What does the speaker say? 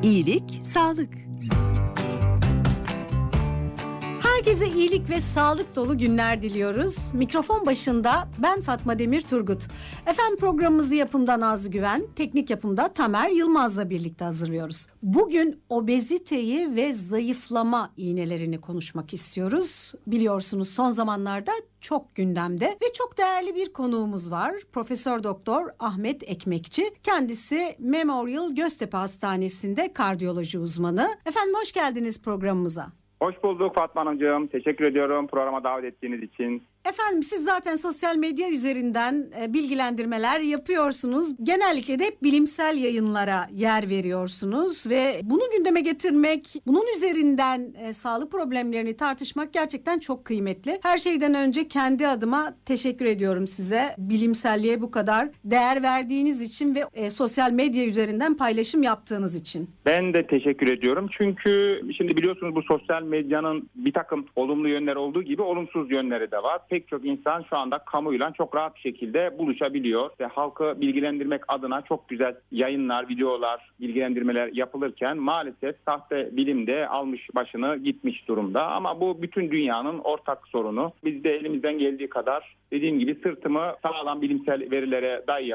İyilik, sağlık. Herkese iyilik ve sağlık dolu günler diliyoruz. Mikrofon başında ben Fatma Demir Turgut. Efendim programımızı yapımda Nazlı Güven, teknik yapımda Tamer Yılmaz'la birlikte hazırlıyoruz. Bugün obeziteyi ve zayıflama iğnelerini konuşmak istiyoruz. Biliyorsunuz son zamanlarda çok gündemde ve çok değerli bir konuğumuz var. Profesör Doktor Ahmet Ekmekçi. Kendisi Memorial Göztepe Hastanesi'nde kardiyoloji uzmanı. Efendim hoş geldiniz programımıza. Hoş bulduk Fatma Hanımcığım. Teşekkür ediyorum programa davet ettiğiniz için. Efendim siz zaten sosyal medya üzerinden bilgilendirmeler yapıyorsunuz. Genellikle de hep bilimsel yayınlara yer veriyorsunuz ve bunu gündeme getirmek, bunun üzerinden sağlık problemlerini tartışmak gerçekten çok kıymetli. Her şeyden önce kendi adıma teşekkür ediyorum size. Bilimselliğe bu kadar değer verdiğiniz için ve sosyal medya üzerinden paylaşım yaptığınız için. Ben de teşekkür ediyorum. Çünkü şimdi biliyorsunuz bu sosyal medyanın bir takım olumlu yönleri olduğu gibi olumsuz yönleri de var. Pek çok insan şu anda kamuyla çok rahat bir şekilde buluşabiliyor ve halkı bilgilendirmek adına çok güzel yayınlar, videolar, bilgilendirmeler yapılırken maalesef sahte bilim de almış başını gitmiş durumda. Ama bu bütün dünyanın ortak sorunu. Biz de elimizden geldiği kadar dediğim gibi sırtımı sağlam bilimsel verilere dayayarak